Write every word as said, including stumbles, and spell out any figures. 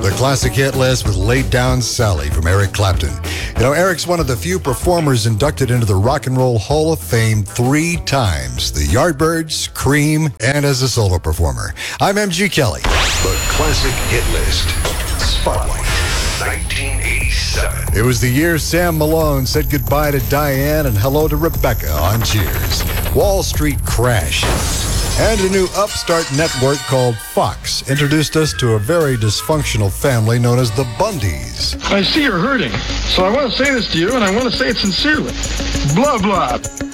The classic hit list with Laid Down Sally from Eric Clapton. You know, Eric's one of the few performers inducted into the Rock and Roll Hall of Fame three times. The Yardbirds, Cream, and as a solo performer. I'm M G Kelly. The classic hit list. Spotlight, nineteen eighty-seven. It was the year Sam Malone said goodbye to Diane and hello to Rebecca on Cheers. Wall Street crashed. And a new upstart network called Fox introduced us to a very dysfunctional family known as the Bundys. I see you're hurting, so I want to say this to you, and I want to say it sincerely. Blah, blah.